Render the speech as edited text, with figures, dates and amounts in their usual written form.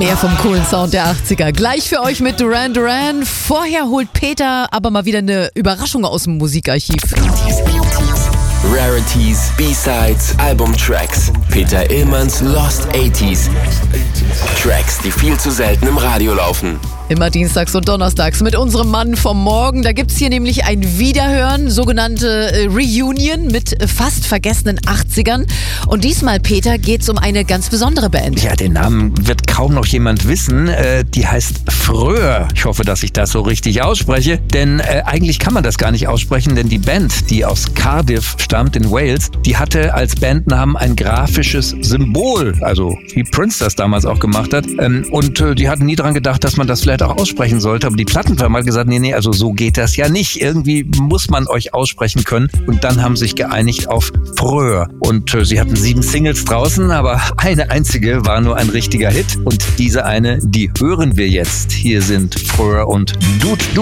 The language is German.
Mehr vom coolen Sound der 80er. Gleich für euch mit Duran Duran. Vorher holt Peter aber mal wieder eine Überraschung aus dem Musikarchiv. Rarities, B-Sides, Albumtracks. Peter Illmanns Lost 80s. Tracks, die viel zu selten im Radio laufen. Immer dienstags und donnerstags mit unserem Mann vom Morgen. Da gibt's hier nämlich ein Wiederhören, sogenannte Reunion mit fast vergessenen 80ern. Und diesmal, Peter, geht's um eine ganz besondere Band. Ja, den Namen wird kaum noch jemand wissen. Die heißt Fröer. Ich hoffe, dass ich das so richtig ausspreche. Denn eigentlich kann man das gar nicht aussprechen, denn die Band, die aus Cardiff stammt in Wales, die hatte als Bandnamen ein grafisches Symbol. Also wie Prince das damals auch gemacht hat. Und die hatten nie dran gedacht, dass man das vielleicht auch aussprechen sollte, aber die Plattenfirma hat gesagt, nee, also so geht das ja nicht. Irgendwie muss man euch aussprechen können. Und dann haben sie sich geeinigt auf Fröer. Und sie hatten 7 Singles draußen, aber eine einzige war nur ein richtiger Hit. Und diese eine, die hören wir jetzt. Hier sind Fröer und Dude.